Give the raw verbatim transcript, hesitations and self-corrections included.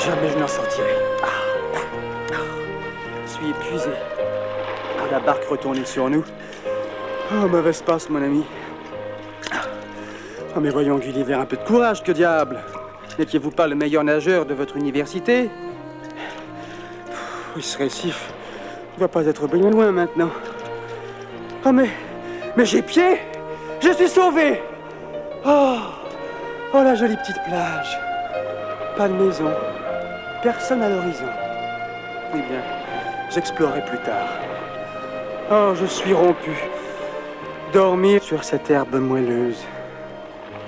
Jamais je n'en sortirai. Ah, ah, je suis épuisé. Ah, la barque retournée sur nous. Oh, mauvaise passe, mon ami. Oh, mais voyons, Gulliver, un peu de courage, que diable. N'étiez-vous pas le meilleur nageur de votre université? Oui, ce récif ne va pas être bien loin maintenant. Oh, mais... Mais j'ai pied! Je suis sauvé! Oh! Oh, la jolie petite plage. Pas de maison. Personne à l'horizon. Eh bien, j'explorerai plus tard. Oh, je suis rompu. Dormir sur cette herbe moelleuse.